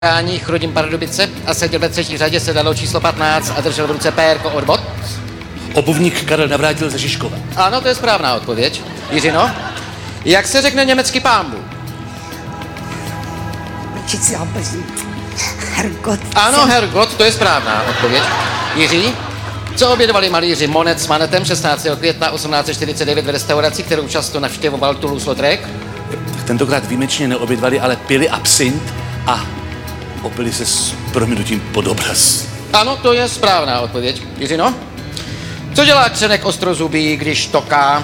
Chrudim Pardubice a seděl ve třetí řadě, sedadlo číslo 15 a držel v ruce pérko od bot? Obuvník Karel Navrátil ze Žižkova. Ano, to je správná odpověď. Jiřino, jak se řekne německy pánbu? Hergot. Ano, Hergot, to je správná odpověď. Jiří, co obědovali malíři Monet s Manetem 16. května 1849 v restauraci, kterou často navštěvoval Toulouse-Lautrec? Tentokrát výjimečně neobědvali, ale pili absint a opili se s prominutím pod obraz. Ano, to je správná odpověď. Jiřino, co dělá Křenek ostrozubý, když toká?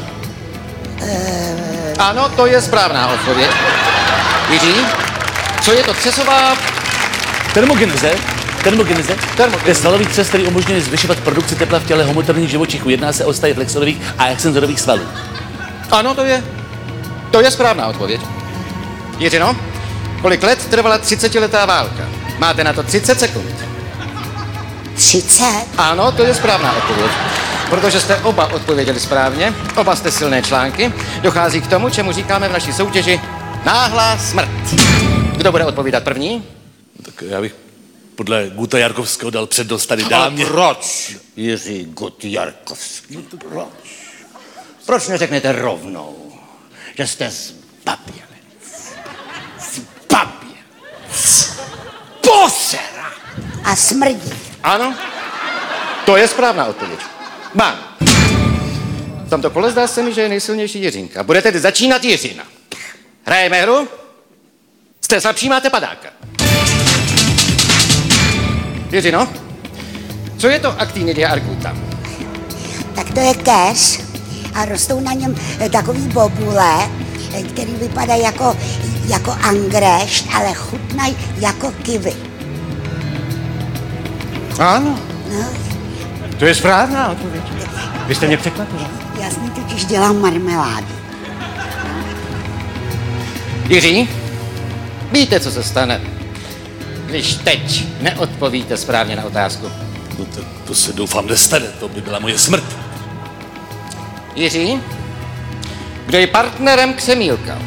Ano, to je správná odpověď. Jiří, co je to třesová... Termogeneze je svalový třes, který umožňuje zvyšovat produkci tepla v těle homoterních živočichů. Jedná se o stavy flexorových a extenzorových svalů. Ano, to je správná odpověď. Jiřino, kolik let trvala 30letá válka? Máte na to 30 sekund. 30? Ano, to je správná odpověď. Protože jste oba odpověděli správně, oba jste silné články, dochází k tomu, čemu říkáme v naší soutěži náhlá smrt. Kdo bude odpovídat první? Tak já bych podle Guta Jarkovského dal přednost tady dámě. Ale proč, Jiří Gut Jarkovský? Proč? Proč neřeknete rovnou, že jste zbaběli? Posera! A smrdí. Ano, to je správná odpověď. Mám. V tomto kole zdá se mi, že je nejsilnější Jiřinka. Bude tedy začínat Jiřina. Hrajeme hru? Jste slabší, máte padáka. Jiřino, co je to Actinidia arguta? Tak to je keř a rostou na něm takový bobule, který vypadá jako angrešť, ale chutnají jako kiwi. Ano, No, to je správná odpověď. Vy jste mě překvapila. já s ní totiž dělám marmelády. Jiří, víte, co se stane, když teď neodpovíte správně na otázku? No to se doufám nestane, to by byla moje smrt. Jiří, kdo je partnerem Křemílka?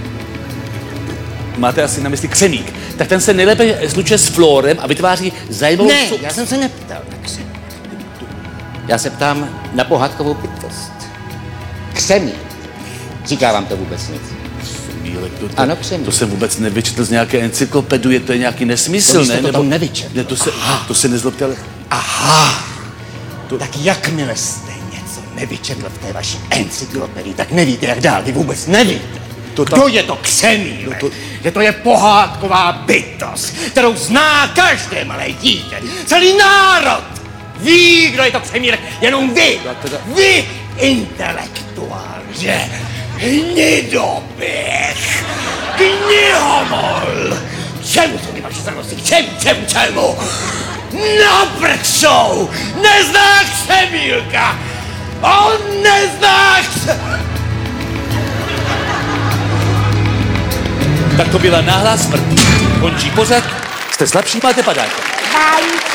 Máte asi na mysli křemík. Tak ten se nejlépe slučuje s flórem a vytváří zajímavou... Ne, já jsem se neptal na křemík. Já se ptám na pohádkovou bytost. Křemík. Říká vám to vůbec nic? Křemílek, Ano, křemík. To jsem vůbec nevyčetl z nějaké encyklopedie, to je nějaký nesmysl, jste ne? to tam nevyčetl. Ne, to se nezlobte, ale... Aha, tak jakmile jste něco nevyčetl v té vaší encyklopedii, tak nevíte, jak dál, vy vůbec nevíte. Kdo je to Křemílek? Že to je pohádková bytost, kterou zná každé malé dítě, celý národ. Ví, kdo je to Křemílek, jenom vy. Vy, intelektuál, že? Hnidoběh, knihomol. Čemu jsou ty vaše starosti? Čemu? Naprčou! Nezná Křemílka! On nezná Tak to byla náhlá smrt. Končí pořad, jste slabší, máte padáka. Bye.